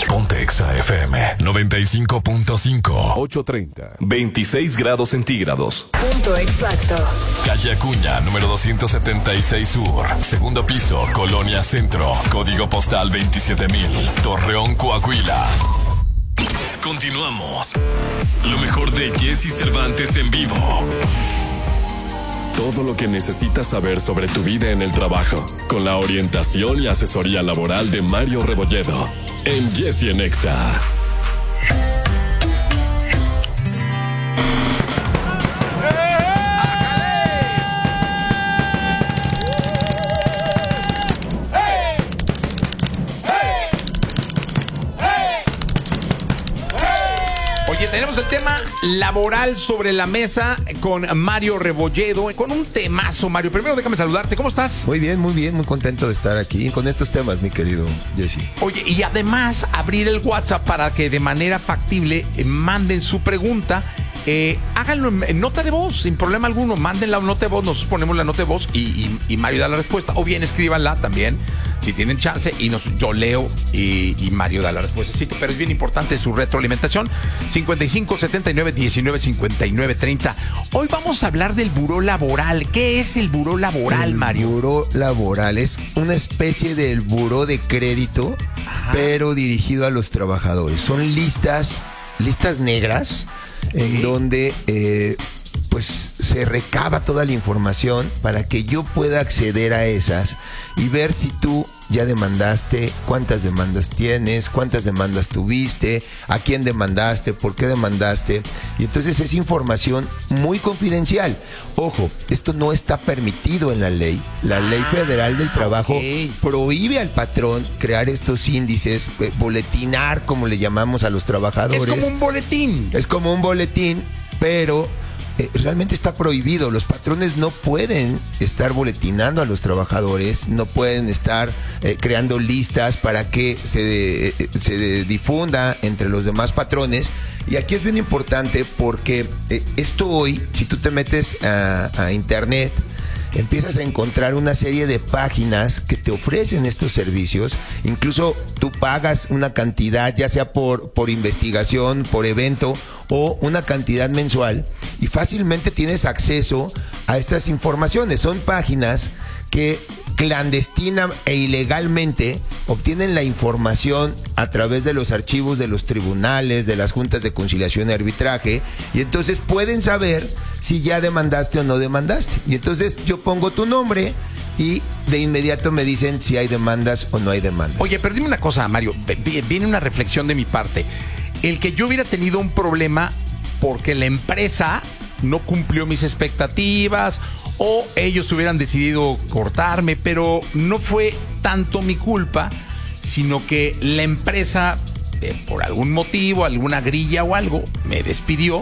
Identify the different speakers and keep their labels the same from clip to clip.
Speaker 1: Ponte Exa FM 95.5.
Speaker 2: 8:30. 26 grados centígrados.
Speaker 3: Punto exacto.
Speaker 1: Calle Acuña, número 276 Sur. Segundo piso, Colonia Centro. Código postal 27,000. Torreón, Coahuila. Continuamos. Lo mejor de Jesse Cervantes en vivo.
Speaker 2: Todo lo que necesitas saber sobre tu vida en el trabajo, con la orientación y asesoría laboral de Mario Rebolledo, en Jesse en Exa.
Speaker 4: Tenemos el tema laboral sobre la mesa con Mario Rebolledo, con un temazo, Mario. Primero déjame saludarte, ¿cómo estás?
Speaker 5: Muy bien, muy contento de estar aquí con estos temas, mi querido Jesse.
Speaker 4: Oye, y además abrir el WhatsApp para que de manera factible manden su pregunta. Háganlo en nota de voz, sin problema alguno. Mándenla en nota de voz, nosotros ponemos la nota de voz y Mario da la respuesta. O bien escríbanla también, si tienen chance, y yo leo y Mario da la respuesta. Así que, pero es bien importante su retroalimentación. 55 79 19 59 30. Hoy vamos a hablar del buró laboral. ¿Qué es el buró laboral, Mario?
Speaker 5: El buró laboral es una especie del buró de crédito, pero dirigido a los trabajadores. Son listas negras en donde pues se recaba toda la información para que yo pueda acceder a esas y ver si tú ya demandaste, cuántas demandas tienes, cuántas demandas tuviste, a quién demandaste, por qué demandaste. Y entonces es información muy confidencial. Ojo, esto no está permitido en la ley. La Ley Federal del Trabajo prohíbe al patrón crear estos índices, boletinar, como le llamamos a los trabajadores.
Speaker 4: Es como un boletín.
Speaker 5: Es como un boletín, pero realmente está prohibido. Los patrones no pueden estar boletinando a los trabajadores, no pueden estar creando listas para que se difunda entre los demás patrones. Y aquí es bien importante porque esto hoy, si tú te metes a internet, empiezas a encontrar una serie de páginas que te ofrecen estos servicios. Incluso tú pagas una cantidad, ya sea por investigación, por evento, o una cantidad mensual, y fácilmente tienes acceso a estas informaciones. Son páginas que clandestina e ilegalmente obtienen la información a través de los archivos de los tribunales, de las juntas de conciliación y arbitraje, y entonces pueden saber si ya demandaste o no demandaste. Y entonces yo pongo tu nombre y de inmediato me dicen si hay demandas o no hay demandas.
Speaker 4: Oye, pero dime una cosa, Mario, viene una reflexión de mi parte. El que yo hubiera tenido un problema porque la empresa no cumplió mis expectativas o ellos hubieran decidido cortarme, pero no fue tanto mi culpa, sino que la empresa, por algún motivo, alguna grilla o algo, me despidió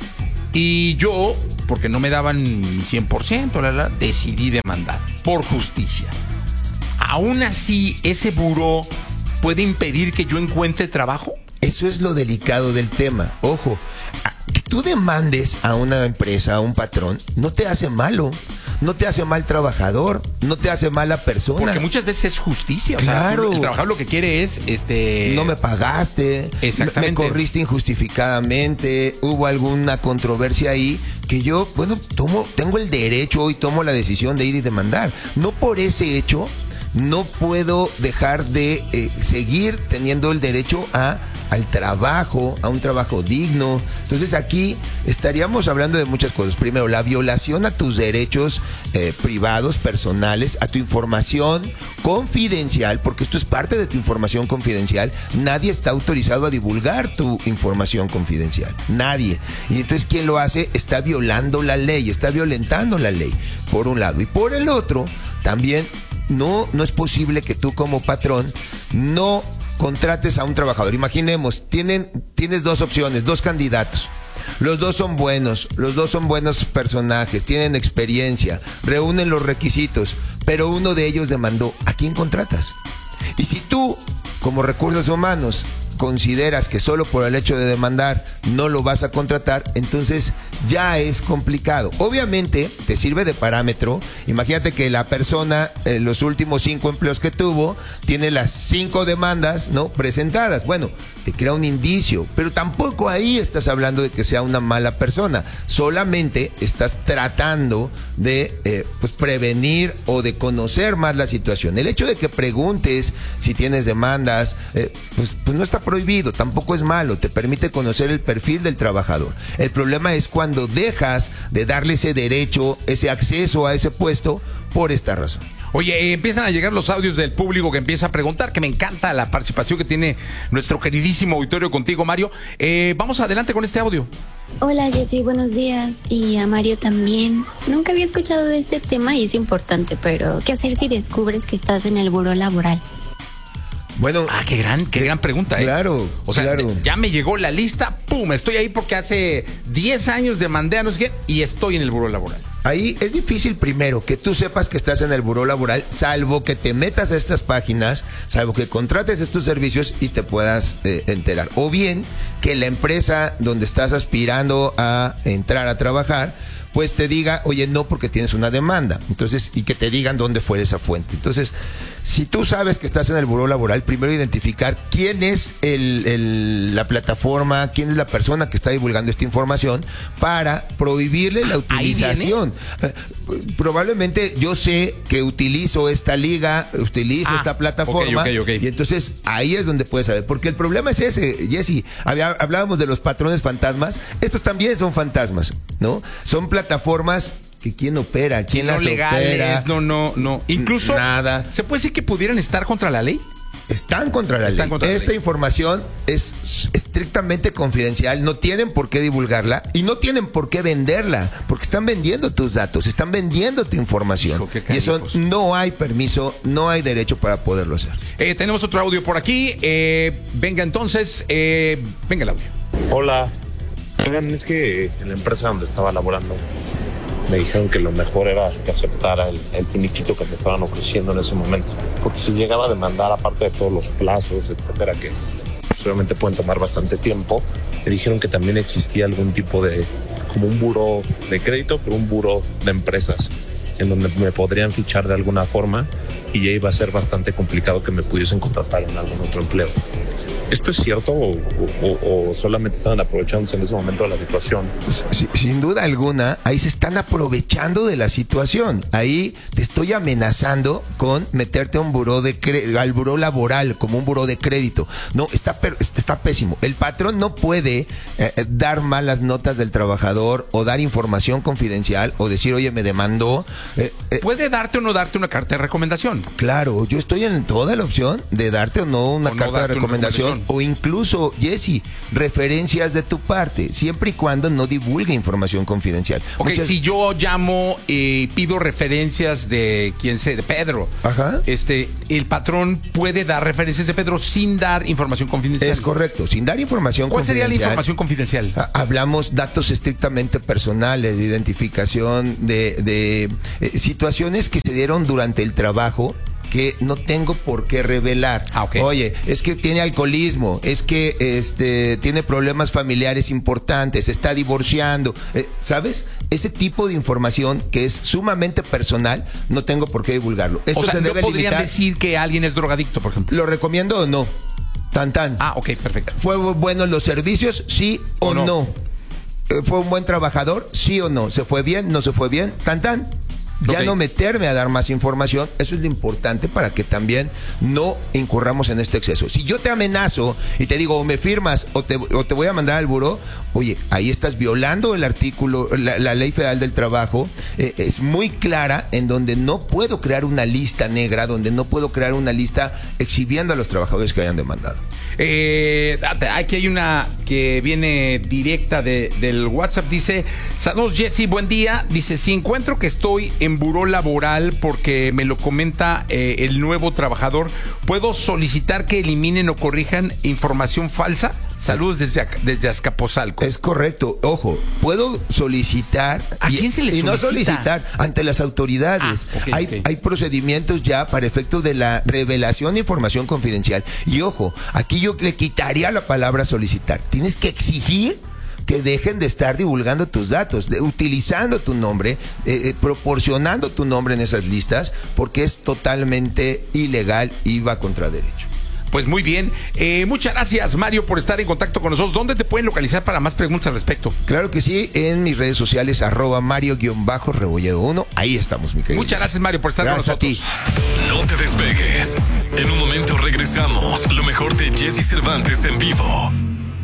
Speaker 4: y yo, porque no me daban mi 100%, decidí demandar por justicia. Aún así, ¿ese buró puede impedir que yo encuentre trabajo?
Speaker 5: Eso es lo delicado del tema. Ojo, que tú demandes a una empresa, a un patrón, no te hace malo. No te hace mal trabajador, no te hace mala persona.
Speaker 4: Porque muchas veces es justicia.
Speaker 5: Claro.
Speaker 4: O sea, el trabajador lo que quiere es
Speaker 5: no me pagaste, me corriste injustificadamente, hubo alguna controversia ahí que yo, tengo el derecho y tomo la decisión de ir y demandar. No por ese hecho no puedo dejar de seguir teniendo el derecho al trabajo, a un trabajo digno. Entonces aquí estaríamos hablando de muchas cosas. Primero, la violación a tus derechos privados, personales, a tu información confidencial, porque esto es parte de tu información confidencial. Nadie está autorizado a divulgar tu información confidencial. Nadie. Y entonces quien lo hace está violando la ley, está violentando la ley, por un lado. Y por el otro, también no es posible que tú como patrón no contrates a un trabajador. Imaginemos, tienes dos opciones, dos candidatos. Los dos son buenos personajes, tienen experiencia, reúnen los requisitos, pero uno de ellos demandó. ¿A quién contratas? Y si tú, como recursos humanos, consideras que solo por el hecho de demandar no lo vas a contratar, entonces ya es complicado. Obviamente te sirve de parámetro. Imagínate que la persona, los últimos 5 empleos que tuvo, tiene las 5 demandas, ¿no?, presentadas. Bueno, te crea un indicio, pero tampoco ahí estás hablando de que sea una mala persona. Solamente estás tratando de pues prevenir o de conocer más la situación. El hecho de que preguntes si tienes demandas, pues no está prohibido, tampoco es malo, te permite conocer el perfil del trabajador. El problema es cuando dejas de darle ese derecho, ese acceso a ese puesto por esta razón.
Speaker 4: Oye, empiezan a llegar los audios del público que empieza a preguntar, que me encanta la participación que tiene nuestro queridísimo auditorio contigo, Mario. Vamos adelante con este audio.
Speaker 3: Hola, Jessy, buenos días. Y a Mario también. Nunca había escuchado de este tema y es importante, pero ¿qué hacer si descubres que estás en el buró laboral?
Speaker 5: Bueno,
Speaker 4: qué gran pregunta.
Speaker 5: Claro,
Speaker 4: o sea,
Speaker 5: claro.
Speaker 4: Ya me llegó la lista, pum, estoy ahí porque hace 10 años demandé a no sé qué y estoy en el buró laboral.
Speaker 5: Ahí es difícil primero que tú sepas que estás en el buró laboral, salvo que te metas a estas páginas, salvo que contrates estos servicios y te puedas enterar. O bien que la empresa donde estás aspirando a entrar a trabajar, pues te diga, oye, no, porque tienes una demanda. Entonces, y que te digan dónde fue esa fuente. Entonces, si tú sabes que estás en el buró laboral, primero identificar quién es la plataforma, quién es la persona que está divulgando esta información para prohibirle la utilización. Probablemente yo sé que utilizo esta liga, utilizo esta plataforma,
Speaker 4: okay.
Speaker 5: Y entonces ahí es donde puedes saber. Porque el problema es ese, Jessy. Hablábamos de los patrones fantasmas. Estos también son fantasmas, ¿no? Son plataformas que quién opera, quién las
Speaker 4: legales,
Speaker 5: opera.
Speaker 4: No. Incluso,
Speaker 5: nada.
Speaker 4: ¿Se puede decir que pudieran estar contra la ley?
Speaker 5: Están contra la ley. Esta información es estrictamente confidencial, no tienen por qué divulgarla y no tienen por qué venderla, porque están vendiendo tus datos, están vendiendo tu información. Y eso no hay permiso, no hay derecho para poderlo hacer.
Speaker 4: Tenemos otro audio por aquí. Venga entonces, venga el audio.
Speaker 6: Hola. Oigan, es que en la empresa donde estaba laborando me dijeron que lo mejor era que aceptara el finiquito que me estaban ofreciendo en ese momento. Porque si llegaba a demandar, aparte de todos los plazos, etcétera, que obviamente pueden tomar bastante tiempo, me dijeron que también existía algún tipo de, como un buró de crédito, pero un buró de empresas, en donde me podrían fichar de alguna forma y ya iba a ser bastante complicado que me pudiesen contratar en algún otro empleo. ¿Esto es cierto o solamente estaban aprovechándose en ese momento de la situación?
Speaker 5: Sin duda alguna, ahí se están aprovechando de la situación. Ahí te estoy amenazando con meterte a un al buró laboral, como un buró de crédito. No, está pésimo. El patrón no puede dar malas notas del trabajador o dar información confidencial o decir, oye, me demandó.
Speaker 4: ¿Puede darte o no darte una carta de recomendación?
Speaker 5: Claro, yo estoy en toda la opción de darte o no una carta de recomendación. O incluso, Jessy, referencias de tu parte, siempre y cuando no divulgue información confidencial.
Speaker 4: Si yo llamo y pido referencias de quién sé, de Pedro,
Speaker 5: ajá,
Speaker 4: el patrón puede dar referencias de Pedro sin dar información confidencial.
Speaker 5: Es correcto, sin dar información confidencial.
Speaker 4: ¿Cuál sería la información confidencial?
Speaker 5: Hablamos datos estrictamente personales, de identificación de situaciones que se dieron durante el trabajo, que no tengo por qué revelar. Oye, es que tiene alcoholismo, es que tiene problemas familiares importantes, se está divorciando, ¿sabes? Ese tipo de información que es sumamente personal, no tengo por qué divulgarlo. Esto se debe
Speaker 4: ¿no podrían
Speaker 5: limitar.
Speaker 4: Decir que alguien es drogadicto, por ejemplo?
Speaker 5: ¿Lo recomiendo o no? Tan.
Speaker 4: Ok, perfecto.
Speaker 5: ¿Fue bueno los servicios? ¿Sí o no? ¿Fue un buen trabajador? ¿Sí o no? ¿Se fue bien? ¿No se fue bien? Tan. Ya no meterme a dar más información, eso es lo importante para que también no incurramos en este exceso. Si yo te amenazo y te digo, o me firmas o te voy a mandar al buró, oye, ahí estás violando el artículo, la Ley Federal del Trabajo, es muy clara, en donde no puedo crear una lista negra, donde no puedo crear una lista exhibiendo a los trabajadores que hayan demandado.
Speaker 4: Aquí hay una que viene directa del WhatsApp, dice: saludos, Jessy, buen día. Dice: si encuentro que estoy en buró laboral porque me lo comenta el nuevo trabajador. ¿Puedo solicitar que eliminen o corrijan información falsa? Saludos desde Azcapotzalco.
Speaker 5: Es correcto. Ojo, puedo solicitar.
Speaker 4: ¿A quién se le solicita?
Speaker 5: Y no solicitar, ante las autoridades. Hay procedimientos ya para efectos de la revelación de información confidencial. Y ojo, aquí yo le quitaría la palabra solicitar. Tienes que exigir que dejen de estar divulgando tus datos, utilizando tu nombre, proporcionando tu nombre en esas listas, porque es totalmente ilegal y va contra derecho.
Speaker 4: Pues muy bien. Muchas gracias, Mario, por estar en contacto con nosotros. ¿Dónde te pueden localizar para más preguntas al respecto?
Speaker 5: Claro que sí, en mis redes sociales, @Mario_Rebolledo1. Ahí estamos, mi querido.
Speaker 4: Muchas gracias, Mario, por estar con nosotros.
Speaker 2: A ti. No te despegues. En un momento regresamos. Lo mejor de Jesse Cervantes en vivo.